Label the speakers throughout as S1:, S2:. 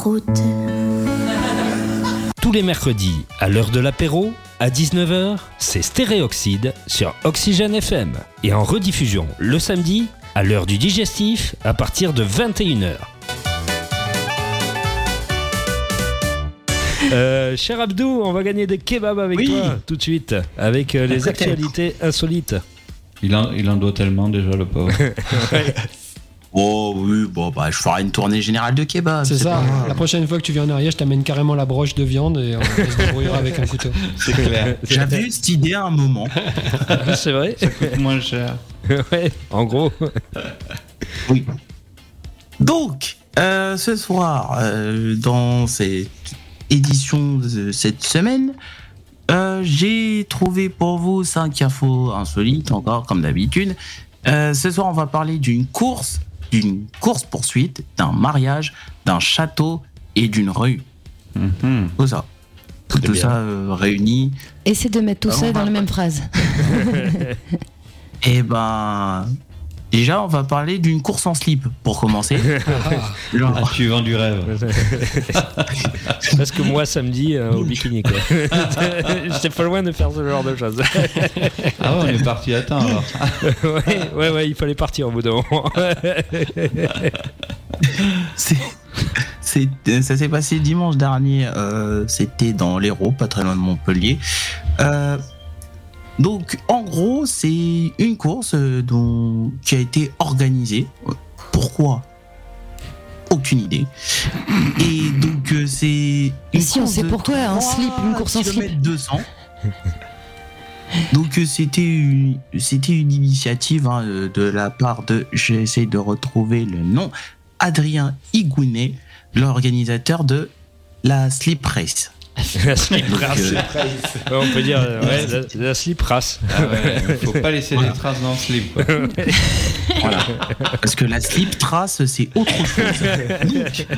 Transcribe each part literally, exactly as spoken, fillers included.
S1: croûte.
S2: Tous les mercredis, à l'heure de l'apéro, à dix-neuf heures, c'est Stéréoxyde sur Oxygène F M. Et en rediffusion le samedi, à l'heure du digestif, à partir de vingt et une heures. Euh, cher Abdou, on va gagner des kebabs avec
S3: oui.
S2: toi tout de suite, avec euh, les
S3: Peut-être.
S2: actualités insolites.
S4: Il en, il en doit tellement déjà, le pauvre.
S2: Ouais.
S3: Oh oui, bon bah je ferai une tournée générale de kebab.
S5: C'est ça,
S3: pas grave.
S5: la prochaine fois que tu viens en Ariège, je t'amène carrément la broche de viande et on se débrouillera avec un couteau.
S4: C'est clair.
S3: J'avais eu cette idée à un moment.
S2: C'est vrai.
S4: Ça coûte moins cher.
S2: Ouais, en gros.
S3: Oui. Donc, euh, ce soir, euh, dans cette édition de cette semaine, euh, j'ai trouvé pour vous cinq infos insolites, encore comme d'habitude. Euh, ce soir, on va parler d'une course, d'une course-poursuite, d'un mariage, d'un château et d'une rue.
S4: Mm-hmm.
S3: Tout ça. Tout, tout ça euh, réuni.
S6: Essaie de mettre tout
S3: Ah,
S6: ça
S3: on
S6: dans
S3: va
S6: la
S3: pas-
S6: même phrase.
S3: Et ben, déjà, on va parler d'une course en slip pour commencer. Genre,
S4: Ah, tu vends du rêve.
S2: Parce que moi, samedi, euh, au bikini, quoi. J'étais pas loin de faire ce genre de choses.
S4: Ah ouais, on est parti à temps alors.
S2: ouais, ouais, ouais, il fallait partir au bout d'un moment.
S3: c'est, c'est- ça s'est passé dimanche dernier. euh, c'était dans l'Hérault, pas très loin de Montpellier. Euh, donc, en gros, c'est une course euh, dont, qui a été organisée. Pourquoi ? Aucune idée. Et donc, euh, c'est.
S6: Et
S3: une
S6: si on
S3: course
S6: sait
S3: de
S6: pourquoi, un
S3: trois
S6: slip, une course en slip.
S3: kilomètres deux cents. Donc euh, c'était une, c'était une initiative hein, euh, de la part de, j'essaie de retrouver le nom, Adrien Higounet, l'organisateur de la Slip Race.
S2: La slip race.
S3: euh,
S2: Ouais, on peut dire, euh, ouais, la, la slip race.
S4: Ah ouais, faut pas laisser
S3: Voilà.
S4: des traces dans le slip, quoi.
S3: Voilà. Parce que la slip trace, c'est autre chose. Donc,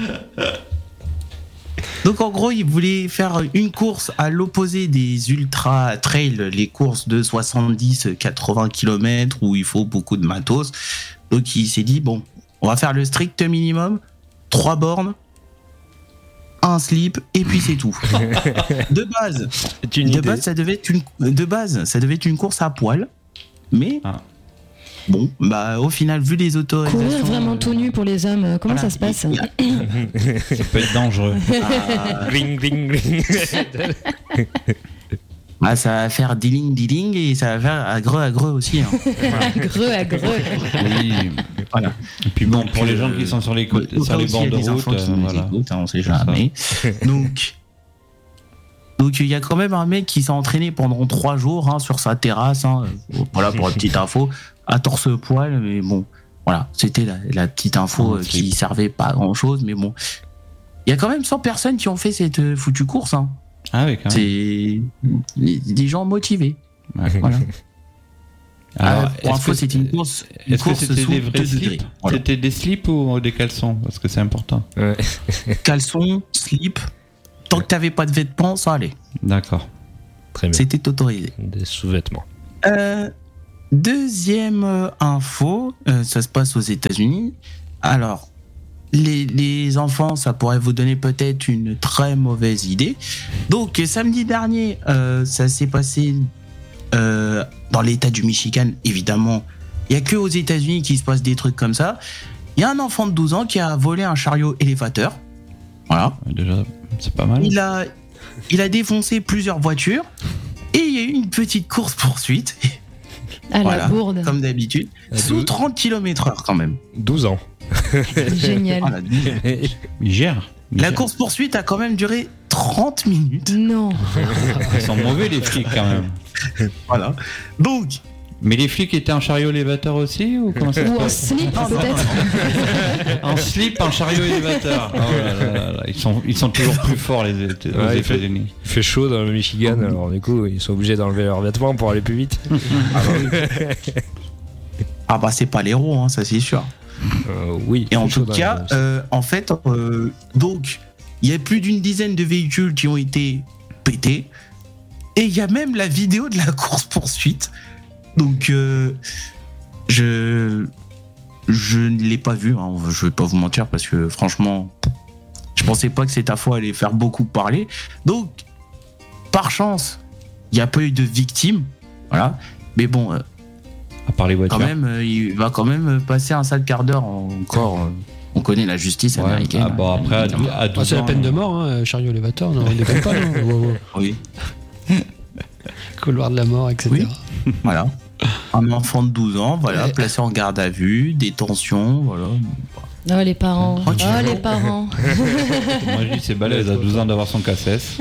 S3: donc, en gros, il voulait faire une course à l'opposé des ultra trail, les courses de soixante-dix à quatre-vingts kilomètres où il faut beaucoup de matos. Donc il s'est dit, bon, on va faire le strict minimum, trois bornes, un slip, et puis c'est tout. De base,
S2: C'est une
S3: de
S2: idée.
S3: base, ça devait être une, de base, ça devait être une course à poil, mais
S4: Ah.
S3: bon, bah au final, vu les autorisations,
S6: Courir vraiment tout nu pour les hommes, comment
S3: voilà,
S6: ça se passe?
S3: il y a-
S4: Ça peut être dangereux.
S3: euh,
S2: Bling, bling, bling.
S3: bah, ça va faire dealing, dealing, et ça va faire agreux, agreux aussi. Hein.
S6: Agreux, agreux.
S4: Oui.
S3: Voilà.
S4: Et puis bon, pour les
S3: euh,
S4: gens qui sont sur les côtes,
S3: Au
S4: sur
S3: cas
S4: les
S3: où s'il y
S4: bords
S3: a
S4: de
S3: des
S4: route,
S3: enfants qui
S4: euh,
S3: nous
S4: voilà.
S3: écoutent, hein, on sait
S4: C'est ça.
S3: jamais. Donc, donc il y a quand même un mec qui s'est entraîné pendant trois jours hein, sur sa terrasse. Hein. Voilà pour la petite info, à torse poil, mais bon, voilà, c'était la, la petite info
S4: Un
S3: euh,
S4: slip.
S3: qui servait pas à grand chose, mais bon, il y a quand même cent personnes qui ont fait cette euh, foutue course. Hein.
S4: Ah oui, quand même.
S3: C'est des, des gens motivés.
S4: Ouais.
S3: Voilà.
S4: Alors,
S3: Euh, pour
S4: est-ce
S3: info,
S4: que-
S3: c'était une course, une
S4: Est-ce que
S3: course
S4: c'était
S3: sous
S4: des vrais
S3: deux degrés.
S4: slips
S3: Voilà.
S4: C'était des slips ou des caleçons? Parce que c'est important.
S2: Ouais.
S3: Caleçon, slip, tant que t'avais pas de vêtements, ça allait.
S4: D'accord.
S2: Très bien.
S3: C'était autorisé.
S2: Des sous-vêtements.
S3: Euh, deuxième euh, info, euh, ça se passe aux États-Unis. Alors, les, les enfants, ça pourrait vous donner peut-être une très mauvaise idée. Donc, samedi dernier, euh, ça s'est passé euh, dans l'État du Michigan, évidemment. Il n'y a que aux États-Unis qu'il se passe des trucs comme ça. Il y a un enfant de douze ans qui a volé un chariot élévateur. Voilà.
S4: Ouais, déjà, c'est pas mal.
S3: Il a, il a défoncé plusieurs voitures. Et il y a eu une petite course-poursuite.
S6: À
S3: Voilà,
S6: la bourde.
S3: comme d'habitude,
S2: À
S3: sous
S2: douze.
S3: trente kilomètres heure quand même.
S2: douze ans.
S6: Génial.
S3: Voilà.
S4: Ils gèrent. Ils
S3: La
S4: gèrent.
S3: course-poursuite a quand même duré trente minutes.
S6: Non.
S4: Ils sont mauvais, les flics, quand même.
S3: Voilà. Donc,
S4: Mais les flics étaient en chariot élévateur aussi ou comment ça se
S6: Ou en
S4: passe
S6: slip, peut-être.
S4: En slip, en chariot élévateur. Oh là là là là. Ils sont, ils sont toujours plus forts les aux
S2: Ouais, il fait-
S4: États-Unis.
S2: Il fait chaud dans le Michigan, alors du coup, ils sont obligés d'enlever leurs vêtements pour aller plus vite.
S3: ah bah c'est pas l'héros, hein, ça c'est sûr.
S2: Euh, oui.
S3: Et
S2: il
S3: en
S2: fait chaud
S3: tout
S2: dans
S3: cas,
S2: les-
S3: euh, en fait, euh, donc, il y a plus d'une dizaine de véhicules qui ont été pétés. Et il y a même la vidéo de la course-poursuite. Donc, euh, je, je ne l'ai pas vue, hein, je vais pas vous mentir, parce que franchement, Je pensais pas que cette affaire allait faire beaucoup parler. Donc, par chance, il n'y a pas eu de victimes. Voilà. Mais bon, euh,
S4: À part les voitures.
S3: quand même, euh, il va quand même passer un sale quart d'heure encore. euh, on connaît la justice
S4: Ouais.
S3: américaine.
S4: Ah bon, après, à,
S3: évidemment.
S4: à
S5: Ah,
S4: douze
S5: c'est la
S4: ans,
S5: peine de mort, hein, chariot élévateur, non, on déconne pas, non. Wow, wow.
S3: Oui,
S5: Couloir de la mort, et cetera.
S3: Oui. voilà. Un enfant de douze ans, voilà,
S5: Ouais.
S3: placé en garde à vue, détention, voilà.
S6: Oh, les parents.
S3: Tranquille.
S6: Oh, les parents.
S4: Moi je dis c'est balèze à douze ans d'avoir son K S S.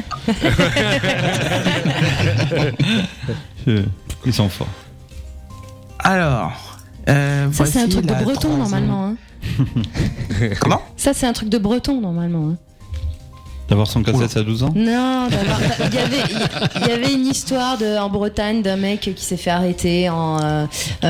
S4: Euh, Ils sont forts.
S3: Alors, euh,
S6: Ça, c'est un
S3: voici
S6: truc de
S3: la
S6: breton,
S3: troisième-
S6: normalement. Hein.
S3: Comment?
S6: Ça, c'est un truc de breton, normalement. Hein.
S4: D'avoir son K S S à douze ans.
S6: Non, d'avoir- il y avait, il y avait une histoire de, en Bretagne d'un mec qui s'est fait arrêter en euh,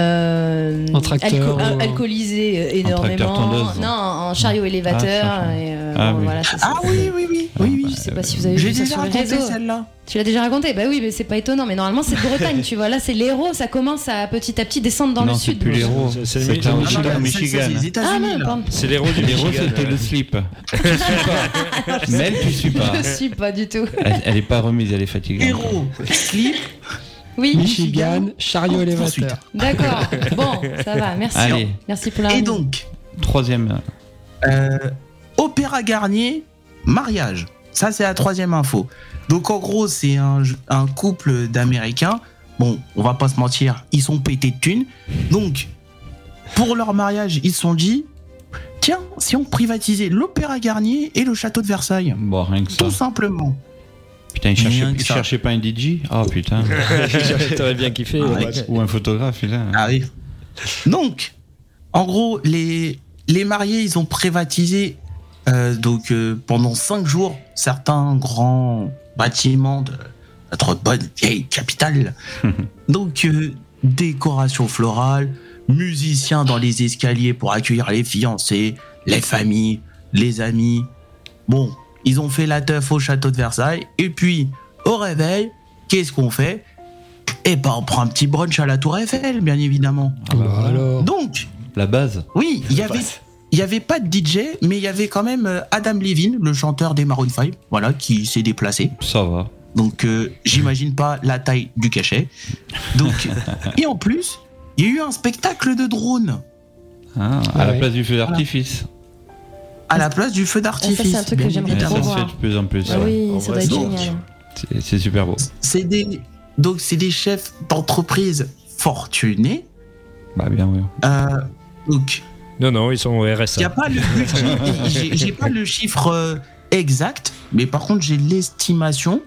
S6: euh,
S5: En tracteur,
S6: alco-
S5: ou-
S6: alcoolisé euh, énormément.
S4: tracteur-tondeuse.
S6: Non, en chariot élévateur.
S4: Ah,
S6: et, euh,
S4: Ah,
S6: bon,
S4: oui.
S6: voilà, c'est
S3: Ah
S6: ça.
S3: oui, oui, oui, oui, oui.
S6: Je sais pas si vous avez
S3: J'ai
S6: vu ça
S3: déjà
S6: sur les
S3: raconté
S6: réseaux.
S3: celle-là.
S6: Tu l'as déjà raconté? Bah oui, mais c'est pas étonnant. Mais normalement, c'est de Bretagne, tu vois. Là, c'est l'Hérault, ça commence à petit à petit descendre dans
S4: non,
S6: le
S4: c'est
S6: sud.
S4: plus
S6: donc.
S4: l'héros.
S2: C'est- c'est le
S4: C'était
S2: Mi-
S4: en
S2: le
S4: Michigan.
S2: Michigan.
S4: au
S3: C'est-
S4: Michigan.
S3: c'est les
S6: Ah
S3: États-Unis,
S6: non,
S3: là.
S6: pardon.
S2: C'est l'héros du
S4: L'héros
S2: Michigan.
S4: c'était le slip. Tu suis pas. Mel, tu suis pas.
S6: Je suis pas du tout.
S4: Elle, elle est pas remise, elle est fatiguée.
S3: Héros, slip,
S6: Oui,
S5: Michigan, chariot
S3: Oh,
S5: élévateur.
S6: d'accord. Bon, ça va, merci.
S4: Allez.
S6: Merci pour la
S3: et
S6: remise.
S3: donc,
S4: Troisième.
S3: euh, Opéra Garnier, mariage. Ça, c'est la troisième info. Donc, en gros, c'est un, un couple d'Américains. Bon, on va pas se mentir, ils sont pétés de thunes. Donc, pour leur mariage, ils se sont dit, tiens, si on privatisait l'Opéra Garnier et le château de Versailles.
S4: Bon, rien que ça.
S3: Tout simplement.
S4: Putain, il
S3: Rien
S4: cherchait,
S3: que
S4: il
S3: ça.
S4: cherchait pas un D J. Oh putain.
S2: T'aurais bien kiffé.
S3: Ah,
S2: ouais.
S3: ouais.
S4: Ou un photographe, putain.
S3: Ah oui. Donc, en gros, les, les mariés, ils ont privatisé euh, donc, euh, pendant cinq jours certains grands bâtiments de notre bonne vieille capitale. Donc, euh, décoration florale, musiciens dans les escaliers pour accueillir les fiancés, les familles, les amis. Bon, ils ont fait la teuf au château de Versailles. Et puis, au réveil, qu'est-ce qu'on fait? Eh ben, on prend un petit brunch à la Tour Eiffel, bien évidemment.
S4: Ah bah
S5: Bah
S4: voilà.
S5: alors.
S3: Donc,
S4: La base.
S3: oui, il y avait, il y avait pas de D J, mais il y avait quand même euh, Adam Levine, le chanteur des Maroon five, voilà, qui s'est déplacé.
S4: Ça va.
S3: Donc, euh, j'imagine pas la taille du cachet. Donc, et en plus, il y a eu un spectacle de drone
S4: Hein, à
S5: Ah
S4: la
S5: ouais.
S4: place du feu d'artifice.
S3: à la place du feu d'artifice.
S6: Ah, ça, c'est un truc que
S3: bien
S6: j'aimerais
S4: Et
S3: évidemment.
S6: trop
S4: ça se
S6: voir.
S4: fait de plus en plus.
S6: Ah
S4: ouais.
S6: oui,
S1: En
S6: ça
S1: vrai,
S6: doit être
S3: donc,
S6: génial.
S4: C'est- C'est super beau.
S3: C'est des, donc c'est des chefs d'entreprise fortunés.
S4: Bah bien oui.
S3: Euh, donc,
S2: Non, non, ils sont au R S
S3: il y a
S2: A.
S3: pas le, le- j'ai j'ai pas le chiffre euh, exact, mais par contre j'ai l'estimation.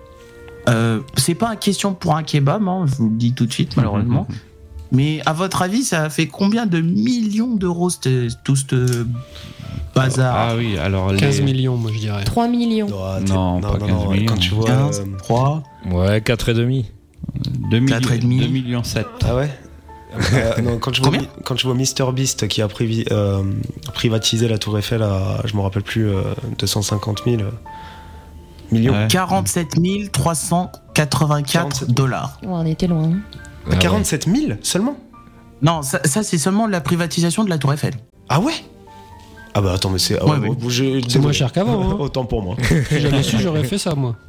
S3: Euh, c'est pas une question pour un kebab, hein, je vous le dis tout de suite malheureusement. Mais à votre avis, ça a fait combien de millions d'euros ce- tout ce bazar?
S4: Ah oui, alors les...
S5: quinze millions, moi je dirais.
S6: trois millions.
S1: Non, t'es-
S4: Non, pas quinze millions.
S1: Quand tu vois.
S3: quinze,
S1: euh,
S3: trois.
S2: Ouais, quatre et demi.
S4: deux
S3: quatre et demi.
S4: millions, deux millions sept.
S1: Ah ouais Euh, non, quand, je vois,
S3: Combien
S1: quand je vois MrBeast qui a privi- euh, privatisé la Tour Eiffel à, je me rappelle plus, euh, deux cent cinquante mille millions.
S4: Ouais.
S3: quarante-sept mille trois cent quatre-vingt-quatre
S1: quarante-sept mille.
S3: dollars.
S6: Oh, on était loin. hein.
S2: Ah ouais.
S1: quarante-sept mille seulement?
S3: Non, ça, ça, c'est seulement la privatisation de la Tour Eiffel.
S1: Ah ouais? Ah bah attends, mais c'est. ah
S3: Ouais,
S1: ouais,
S3: ouais.
S1: bon, j'ai-
S5: C'est moins cher qu'avant. Hein.
S1: Autant pour moi.
S5: Si j'avais su, j'aurais fait ça, moi.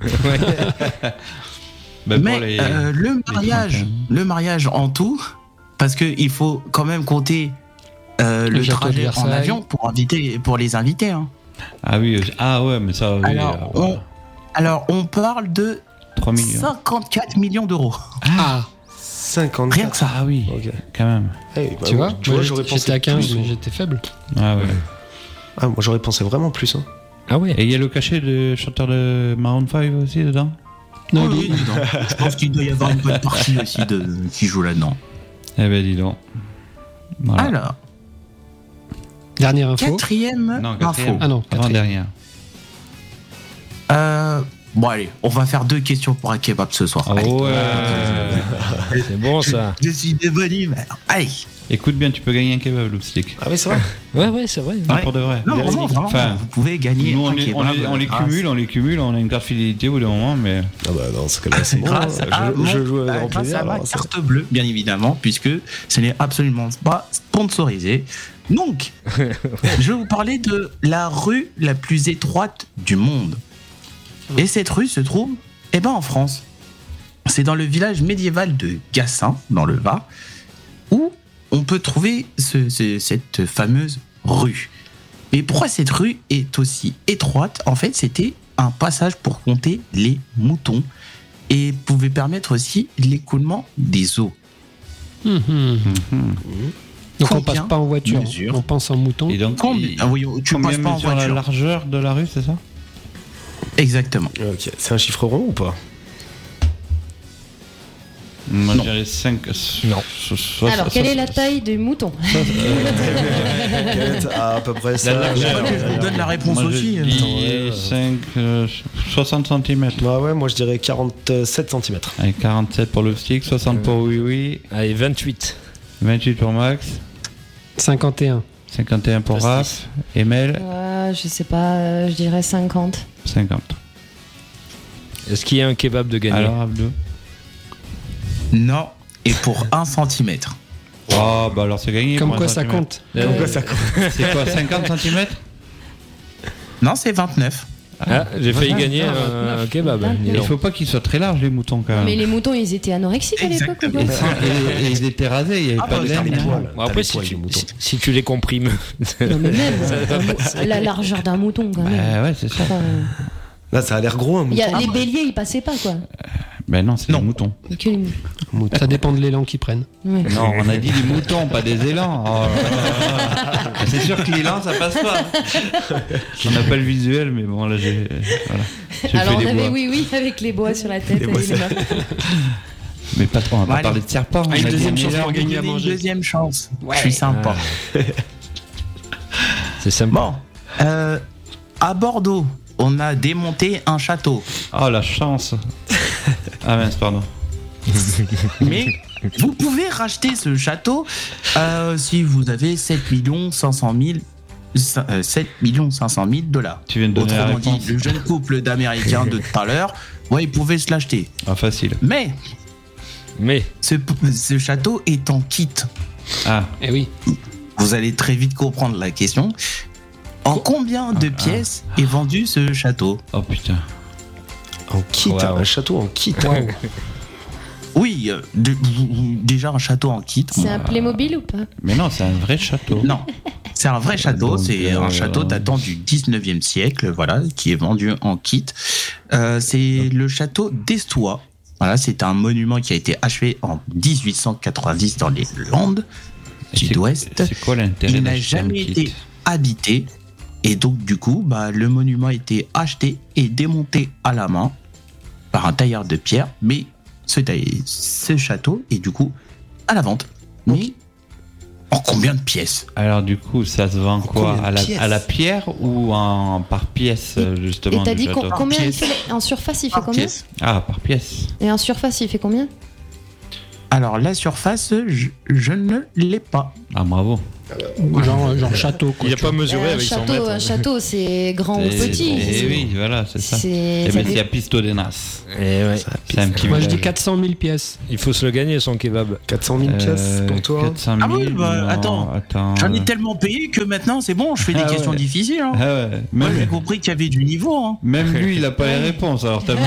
S4: Bah, pour
S3: Mais
S4: les-
S3: euh, le
S4: les
S3: mariage,
S4: trente,
S3: le mariage en tout, parce que il faut quand même compter euh,
S5: Le
S3: le,
S5: château de
S3: trajet en
S5: Versailles.
S3: avion pour inviter, pour les invités. Hein.
S4: Ah oui, euh, ah ouais, mais ça, oui.
S3: Alors,
S4: euh,
S3: on, alors, on parle de
S4: trois millions.
S3: cinquante-quatre millions d'euros.
S5: Ah,
S1: cinquante-quatre.
S3: Rien que ça.
S4: Ah oui,
S1: Ok.
S4: quand même.
S1: Eh, bah,
S5: tu vois,
S1: tu
S5: moi,
S1: vois, j'aurais
S5: j'étais
S1: pensé
S5: j'étais à quinze,
S1: plus.
S5: mais j'étais faible.
S4: Ah ouais.
S1: Ah, moi j'aurais pensé vraiment plus. Hein.
S2: Ah ouais.
S4: Et il y a le cachet de chanteur de Maroon five aussi dedans.
S5: Non,
S3: Oui,
S5: il-
S3: oui, dedans. Je pense qu'il doit y avoir une bonne partie aussi de, qui joue là-dedans.
S4: Eh ben dis donc. Voilà.
S3: Alors,
S5: Dernière info.
S3: quatrième
S4: Non,
S3: info.
S4: quatrième.
S5: Ah non,
S4: Avant
S5: quatrième.
S4: dernière.
S3: Euh, bon, allez, on va faire deux questions pour un kebab ce soir.
S4: Ah
S3: Allez.
S4: ouais.
S2: C'est bon ça.
S3: Je suis de bonne humeur. Allez.
S4: Écoute bien, tu peux gagner un kebab, Loopstick.
S1: Ah oui, c'est vrai.
S2: Ouais, ouais, c'est vrai.
S4: Ah,
S3: Ouais.
S4: pour de vrai.
S3: Non, vraiment, vraiment.
S4: Enfin,
S3: vous pouvez gagner
S4: Nous, on,
S3: un
S4: les, on,
S3: kebab.
S4: les, on les
S3: grâce-
S4: cumule, on les cumule, on a une carte fidélité au bout d'un moment, mais.
S1: Ah bah dans ce cas-là, c'est bon.
S3: Grâce
S1: hein.
S3: à,
S1: je,
S3: mon-
S1: je joue avec
S3: euh,
S1: grand
S3: grâce
S1: plaisir.
S3: à ma
S1: alors, ça-
S3: carte bleue, bien évidemment, puisque ce n'est absolument pas sponsorisé. Donc, je vais vous parler de la rue la plus étroite du monde. Et cette rue se trouve, eh ben, en France. C'est dans le village médiéval de Gassin, dans le Var, où on peut trouver ce, ce, cette fameuse rue. Et pourquoi cette rue est aussi étroite ? En fait, c'était un passage pour compter les moutons et pouvait permettre aussi l'écoulement des eaux.
S5: Mmh. Mmh. Donc on
S3: Combien
S5: passe pas en voiture,
S3: mesure
S5: on pense en mouton.
S4: Et donc,
S3: Combien,
S4: il-
S3: ah oui, tu
S4: combien
S3: passes pas en
S4: mesure la
S3: voiture.
S4: largeur de la rue, c'est ça?
S3: Exactement.
S1: Ok, c'est un chiffre rond ou pas?
S4: Moi,
S3: Non.
S4: je dirais cinq.
S2: Non.
S6: Alors, quelle est la taille du mouton?
S1: Quelle est à peu près ça.
S4: La
S3: Je
S4: largeur.
S3: crois que je vous donne la réponse
S4: Moi,
S3: aussi.
S4: je
S3: euh.
S4: dis
S1: ouais,
S4: cinq, euh, soixante centimètres.
S1: Bah ouais, moi je dirais quarante-sept centimètres.
S4: Allez, quarante-sept pour le stick, soixante pour oui oui,
S2: Allez, vingt-huit.
S4: vingt-huit pour Max,
S5: cinquante et un.
S4: cinquante et un pour
S1: Plus
S4: Raph, Emel,
S6: Ouais, je sais pas, euh, je dirais cinquante.
S4: cinquante.
S2: Est-ce qu'il y a un kebab de gagné?
S4: Alors, Abdou?
S3: Non, et pour un centimètre.
S4: Oh, bah alors c'est gagné.
S5: Comme
S4: pour un
S5: quoi ça
S4: centimètre.
S5: compte.
S2: Euh,
S1: Pourquoi ça compte?
S4: C'est quoi, cinquante centimètres?
S3: Non, c'est vingt-neuf.
S2: Ah, j'ai failli
S5: Ah,
S2: gagner
S5: ah,
S2: un, un kebab.
S6: vingt-neuf.
S2: dis
S4: Il
S2: donc.
S4: faut pas qu'ils soient très larges, les moutons, quand même.
S6: Mais les moutons, ils étaient anorexiques à l'époque ou
S3: Exactement.
S6: pas?
S4: Et, et ils étaient rasés, il n'y avait
S3: Ah,
S4: pas
S3: bah,
S4: de
S3: t'as
S4: laine.
S3: les
S4: hein.
S3: poils.
S2: Bon, après,
S1: T'as les
S2: si
S1: poils,
S2: tu,
S1: les moutons.
S2: si, si tu les comprimes.
S6: Non, mais même,
S2: Ça va
S6: un mou-
S2: passer.
S6: la largeur d'un mouton, quand même.
S4: Bah ouais, c'est ça.
S6: Enfin,
S1: Là, ça a l'air gros un
S6: il y
S1: mouton.
S6: a, les béliers, ils passaient pas, quoi.
S4: Ben non, c'est
S3: Non.
S4: les moutons.
S6: Il y a que les mou-
S5: Ça dépend de l'élan qu'ils prennent.
S6: Ouais.
S4: Non, on a dit les moutons, pas des élans. Oh là là. C'est sûr que l'élan, ça passe pas. On n'a pas le visuel, mais bon, là, j'ai voilà. J'ai
S6: Alors,
S4: fait
S6: on
S4: des
S6: avait
S4: bois.
S6: oui, oui, avec les bois sur la tête.
S1: Les
S6: et
S1: bois
S6: les
S1: sur-
S6: mains.
S4: Mais pas trop, on va pas
S3: Allez.
S4: parler de serpent.
S5: Ah,
S4: on
S5: une
S4: a dit
S5: deuxième
S4: un
S5: chance
S4: milliard.
S5: pour gagner à
S3: Une
S5: manger.
S3: deuxième chance. Je suis sympa.
S2: C'est sympa.
S3: Bon, euh, à Bordeaux, on a démonté un château.
S4: Oh, la chance. Ah mince, pardon.
S3: Mais vous pouvez racheter ce château euh, si vous avez sept millions cinq cent mille euh, sept millions cinq cent mille dollars.
S4: Tu viens de donner la
S3: Autrement dit,
S4: réponse.
S3: le jeune couple d'Américains de tout à l'heure, ouais, ils pouvaient se l'acheter.
S4: Ah, facile.
S3: Mais
S2: Mais,
S3: ce, ce château est en kit.
S4: Ah,
S5: Eh oui.
S3: Vous allez très vite comprendre la question. En combien de
S4: Ah.
S3: pièces est vendu ce château?
S4: oh putain.
S1: En kit,
S2: Wow.
S1: un château en kit.
S3: Oui, euh, de- déjà un château en kit.
S6: C'est
S3: bon,
S6: un Playmobil ou pas?
S4: Mais non, c'est un vrai château.
S3: Non, c'est un vrai château.
S4: Donc,
S3: C'est
S4: euh,
S3: un château datant du dix-neuvième siècle, voilà, qui est vendu en kit. Euh, c'est le château d'Estoie. Voilà, c'est un monument qui a été achevé en dix-huit cent quatre-vingt-dix dans les Landes
S4: Et c'est-
S3: sud-ouest.
S4: C'est quoi l'intérêt
S3: Il n'a
S4: d'acheter un
S3: jamais
S4: kit
S3: été habité. Et donc, du coup, bah, le monument a été acheté et démonté à la main par un tailleur de pierre. Mais ce, taille- ce château est du coup à la vente. Mais en combien de pièces?
S4: Alors du coup, ça se vend quoi?
S1: combien de
S4: à la,
S1: pièces
S4: à la pierre ou en, par pièce, euh, justement,
S6: Et t'as
S4: du
S6: dit com-
S4: château?
S6: combien il
S3: pièce.
S6: fait en surface, il fait
S3: Par
S6: combien?
S3: pièce.
S4: Ah, par pièce.
S6: Et en surface, il fait combien?
S3: Alors, la surface, je, je ne l'ai pas.
S4: Ah, bravo.
S5: Genre, genre château, quoi.
S2: il n'a
S5: tu
S2: pas
S5: vois.
S2: mesuré
S6: un
S2: avec son
S6: château,
S2: mètre.
S6: un château, c'est grand ou
S4: Et-
S6: petit.
S4: et
S6: c'est-
S4: oui, voilà, c'est ça.
S6: c'est-
S4: Et
S6: ça
S4: bien,
S6: dé-
S4: c'est à Pisto des Nas.
S2: Eh ouais.
S4: C'est un petit
S5: Moi, je dis
S4: village.
S5: quatre cent mille pièces.
S2: Il faut se le gagner, son kebab.
S1: quatre cent mille pièces
S4: Euh,
S1: pour toi.
S4: quatre cent mille.
S3: Ah oui, bah,
S4: non,
S3: attends.
S4: attends.
S3: J'en ai tellement payé que maintenant, c'est bon, je fais des
S4: Ah
S3: questions
S4: ouais.
S3: difficiles. Hein.
S4: Ah ouais.
S3: Moi, j'ai
S4: Même,
S3: compris qu'il y avait du niveau. Hein.
S4: même lui, il a pas les réponses. Alors, t'as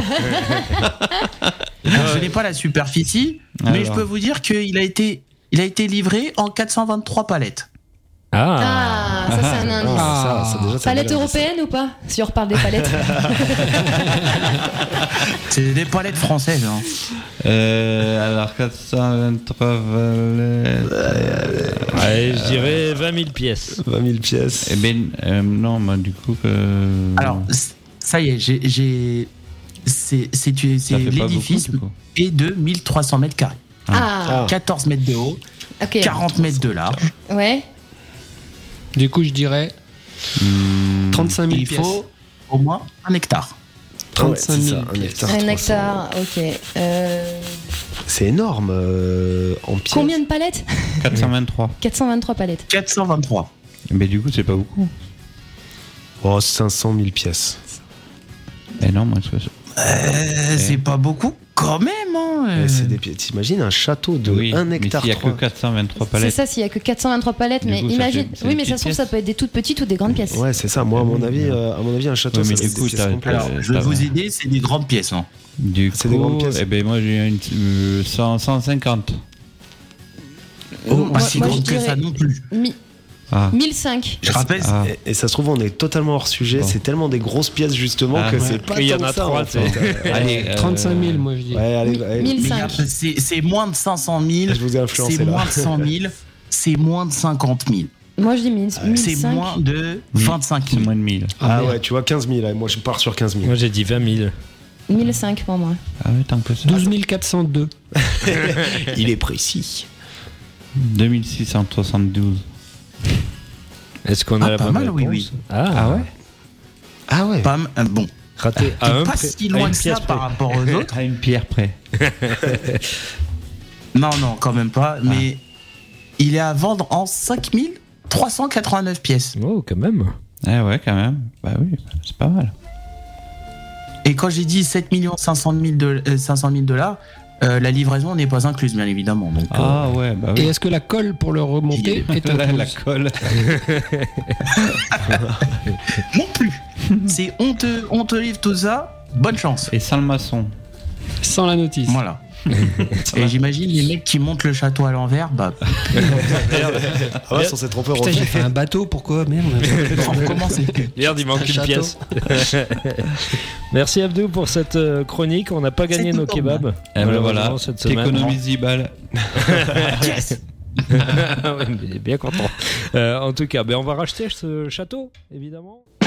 S3: Alors, je n'ai pas la superficie, mais
S4: Alors.
S3: je peux vous dire qu'il a été, il a été livré en quatre cent vingt-trois palettes.
S2: Ah,
S6: Ah, ça, c'est un indice.
S1: Ah, ça, ça, déjà, ça
S6: Palette
S1: me donne-
S6: européenne ou pas? Si on reparle des palettes.
S3: C'est des palettes françaises. Hein.
S4: Euh, alors, quatre cent vingt-trois valettes.
S2: Allez, je dirais vingt mille pièces.
S1: vingt mille pièces.
S4: Eh ben, euh, non, moi, du coup, que.
S3: Alors, c- ça y est, j'ai, j'ai- c'est, c'est, c'est,
S4: ça fait pas
S3: l'édifice
S4: beaucoup, du coup.
S3: est de mille trois cents mètres carrés,
S6: Ah,
S3: quatorze mètres de haut,
S6: ok.
S3: quarante mètres de large.
S6: Ouais.
S5: Du coup, je dirais
S4: Hmm,
S5: trente-cinq mille
S3: Il
S5: pièces.
S3: faut au moins un hectare.
S5: trente-cinq
S1: Ouais, c'est
S5: mille
S1: ça, un
S5: pièces.
S1: hectare,
S6: Un
S1: trois cents.
S6: hectare, ok. Euh,
S1: C'est énorme euh, en pièces.
S6: combien de palettes?
S4: quatre cent vingt-trois.
S6: quatre cent vingt-trois palettes.
S3: quatre cent vingt-trois.
S4: Mais du coup, c'est pas beaucoup.
S1: Oh, cinq cent mille pièces.
S4: Eh non, moi, je.
S3: Euh, c'est pas beaucoup quand même, hein. euh.
S1: Mais c'est des pieds. T'imagines un château de
S4: Oui,
S1: un
S4: mais
S1: hectare
S4: s'il y a que
S1: trois.
S4: quatre cent vingt-trois
S6: C'est
S4: palettes.
S6: ça, s'il y a que quatre cent vingt-trois palettes,
S4: Du
S6: mais
S4: coup, ça
S6: imagine.
S4: fait- c'est
S6: Oui,
S4: des
S6: mais ça
S4: petites
S6: se trouve, ça
S4: pièces.
S6: peut être des toutes petites ou des grandes pièces.
S1: Ouais, c'est ça. Moi, à mon avis, euh, à mon avis, un château,
S4: Ouais, mais
S1: ça
S4: du
S1: c'est
S4: coup,
S1: des pièces
S4: t'as-
S1: complètes.
S3: Alors, je vais
S4: ça
S3: vous
S4: va.
S3: aider, c'est des grandes pièces, hein.
S4: Du
S1: C'est des
S4: coup,
S1: grandes pièces.
S4: eh ben moi j'ai une euh, cent, cent cinquante.
S3: Oh,
S6: Moi-
S3: pas si
S6: moi,
S3: grande
S6: je
S3: que ça
S6: dirais-
S3: non plus.
S6: Mi-
S4: Ah.
S6: mille cinq.
S3: Je rappelle,
S4: Ah.
S1: Et, et ça se trouve, on est totalement hors sujet.
S4: Bon.
S1: C'est tellement des grosses pièces, justement,
S4: Ah,
S1: que
S4: ouais.
S1: c'est pas
S2: Il y
S1: tant
S2: en a
S1: que ça,
S2: trois,
S1: en fait. Euh,
S4: Allez, euh,
S5: trente-cinq mille, moi je dis.
S1: Ouais, allez,
S6: Mi-
S1: allez.
S6: mille
S3: mais
S6: cinq.
S3: après, c'est c'est moins de cinq cent mille,
S1: Je vous ai influencé,
S3: c'est
S1: là.
S3: moins de cent mille, c'est moins de cinquante mille.
S6: Moi, je dis mille
S3: C'est
S6: cinq.
S3: moins de vingt-cinq
S4: C'est
S3: mille.
S4: moins de mille.
S1: Ah ouais, tu vois, quinze mille. Allez, moi, je pars sur quinze mille.
S2: Moi j'ai dit vingt mille.
S6: mille cinq pour moi.
S4: Ah ouais, tant que ça.
S5: douze mille quatre cent deux.
S1: Il est précis.
S4: deux mille six cent soixante-douze.
S2: Est-ce qu'on a
S3: Ah,
S2: la
S3: pas
S2: bonne
S3: mal,
S2: réponse?
S3: oui, oui.
S2: Ah,
S4: Ah ouais
S1: Ah ouais.
S3: Pas m- euh, bon,
S2: Raté à
S3: t'es
S2: un
S3: pas
S2: près-
S3: si
S2: à
S3: loin
S2: une
S3: que ça
S2: pièce
S3: par
S2: près.
S3: rapport aux autres.
S4: À une pierre près.
S3: Non, non, quand même pas. Mais il est à vendre en cinq mille trois cent quatre-vingt-neuf pièces.
S2: Oh, quand même.
S4: Ah ouais, quand même. Bah oui, c'est pas mal.
S3: Et quand j'ai dit sept millions cinq cent mille dollars, euh, la livraison n'est pas incluse, bien évidemment. Donc, euh,
S4: Ah ouais, bah
S5: Et
S4: oui.
S5: est-ce que la colle pour le remonter est
S4: La, la
S5: incluse?
S4: colle.
S3: non plus. C'est on te, on te livre tout ça. Bonne chance.
S4: Et sans le maçon.
S5: Sans la notice.
S3: Voilà. Et j'imagine les mecs qui montent le château à l'envers, bah,
S1: Ah ouais, censé tromper
S5: Putain, j'ai fait un bateau, pourquoi? Merde.
S3: faut recommencer.
S2: Merde, il manque
S5: Un
S2: une
S5: château.
S2: pièce. Merci Abdou pour cette euh, chronique. On n'a pas gagné
S3: C'est
S2: nos
S3: tout
S2: kebabs.
S4: Eh ben
S2: malheureusement,
S4: voilà,
S2: cette semaine.
S4: t'économises dix balles.
S3: Yes.
S2: Ouais, mais bien content. Euh, en tout cas, ben, on va racheter ce château, évidemment.